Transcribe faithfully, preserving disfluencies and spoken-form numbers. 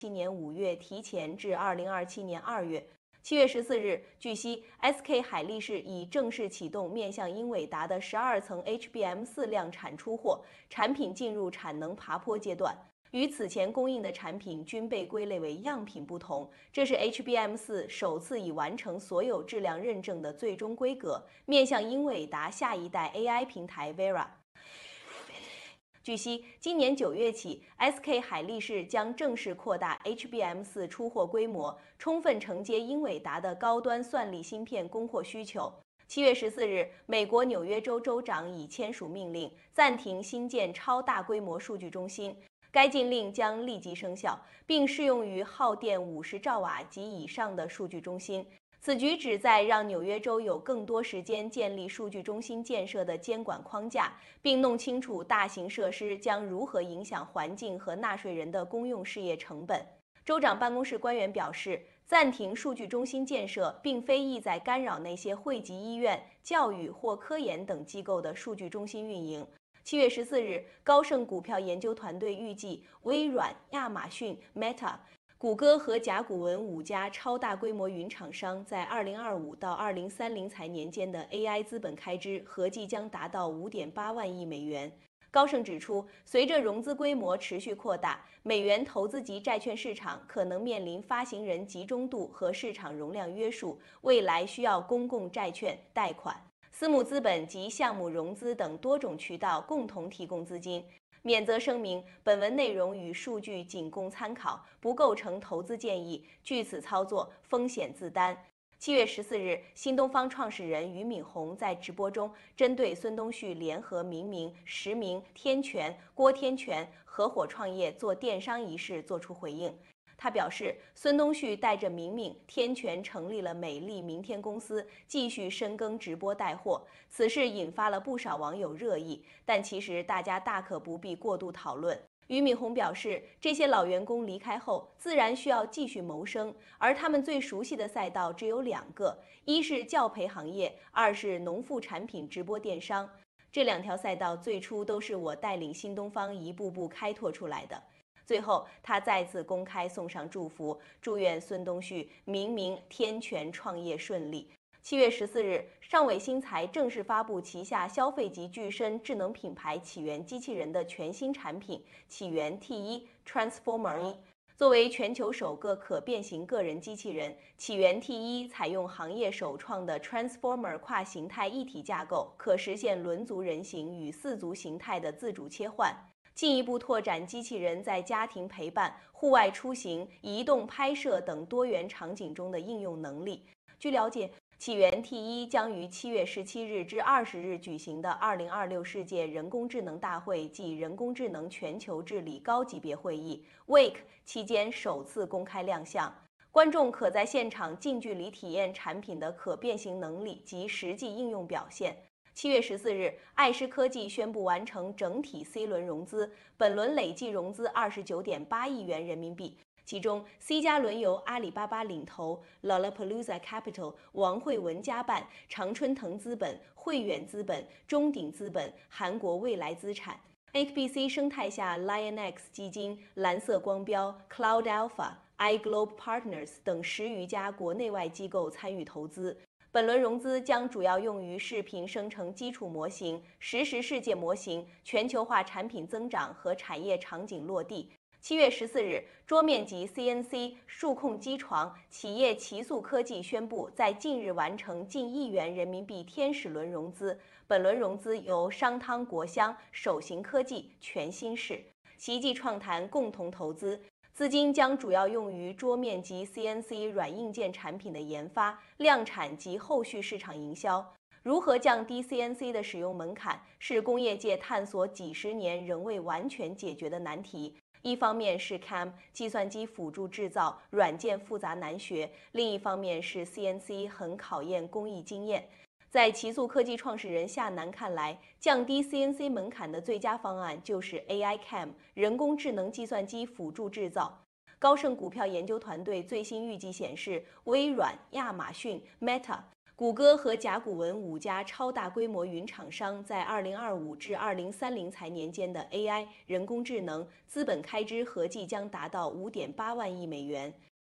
七年五月提前至二零二七年二月。七月十四日，据悉 ，S K 海力士已正式启动面向英伟达的十二层 H B M 四量产出货，产品进入产能爬坡阶段。与此前供应的产品均被归类为样品不同，这是 H B M 四首次已完成所有质量认证的最终规格，面向英伟达下一代 A I 平台 Vera。据悉，今年九月起 ，S K 海力士将正式扩大 H B M 四出货规模，充分承接英伟达的高端算力芯片供货需求。七月十四日，美国纽约州州长已签署命令，暂停新建超大规模数据中心。该禁令将立即生效，并适用于耗电五十兆瓦及以上的数据中心。此举旨在让纽约州有更多时间建立数据中心建设的监管框架，并弄清楚大型设施将如何影响环境和纳税人的公用事业成本。州长办公室官员表示，暂停数据中心建设并非意在干扰那些惠及医院、教育或科研等机构的数据中心运营。七月十四日，高盛股票研究团队预计，微软、亚马逊、Meta、谷歌和甲骨文五家超大规模云厂商在二零二五到二零三零财年间的 A I 资本开支合计将达到 五点八万亿美元。高盛指出，随着融资规模持续扩大，美元投资级债券市场可能面临发行人集中度和市场容量约束，未来需要公共债券、贷款、私募资本及项目融资等多种渠道共同提供资金。免责声明：本文内容与数据仅供参考，不构成投资建议，据此操作风险自担。七月十四日，新东方创始人俞敏洪在直播中针对孙东旭联合明明、实名、天全、郭天全合伙创业做电商一事作出回应。他表示，孙东旭带着明明、天全成立了美丽明天公司，继续深耕直播带货。此事引发了不少网友热议，但其实大家大可不必过度讨论。俞敏洪表示，这些老员工离开后，自然需要继续谋生，而他们最熟悉的赛道只有两个，一是教培行业，二是农副产品直播电商。这两条赛道最初都是我带领新东方一步步开拓出来的。最后，他再次公开送上祝福，祝愿孙东旭、明明、天全创业顺利。七月十四日，上伟新材正式发布旗下消费级具身智能品牌起源机器人的全新产品起源 T 一 Transformer 一。作为全球首个可变形个人机器人，起源 T 一采用行业首创的 Transformer 跨形态一体架构，可实现轮足人形与四足形态的自主切换。进一步拓展机器人在家庭陪伴、户外出行、移动拍摄等多元场景中的应用能力。据了解，起源 T 一将于七月十七日至二十日举行的二零二六世界人工智能大会暨人工智能全球治理高级别会议 （W E C） 期间首次公开亮相。观众可在现场近距离体验产品的可变形能力及实际应用表现。七月十四日，爱思科技宣布完成整体 C 轮融资，本轮累计融资二十九点八亿元人民币，其中 C 加轮由阿里巴巴领投 ，Lollapalooza Capital、王慧文家办、常春藤资本、汇远资本、中鼎资本、韩国未来资产。H B C 生态下 ，LionX 基金、蓝色光标、Cloud Alpha、iGlobe Partners 等十余家国内外机构参与投资。本轮融资将主要用于视频生成基础模型、实时世界模型、全球化产品增长和产业场景落地。七月十四日，桌面级 C N C 数控机床企业奇速科技宣布，在近日完成近亿元人民币天使轮融资。本轮融资由商汤国香、首行科技、全新市、奇迹创谈共同投资。资金将主要用于桌面级 C N C 软硬件产品的研发、量产及后续市场营销。如何降低 C N C 的使用门槛，是工业界探索几十年仍未完全解决的难题。一方面是 C A M 计算机辅助制造软件复杂难学，另一方面是 C N C 很考验工艺经验。在奇速科技创始人夏楠看来，降低 C N C 门槛的最佳方案就是 A I C A M 人工智能计算机辅助制造。高盛股票研究团队最新预计显示，微软、亚马逊、Meta、 谷歌和甲骨文五家超大规模云厂商在二零二五至二零三零财年间的 A I 人工智能资本开支合计将达到五点八万亿美元。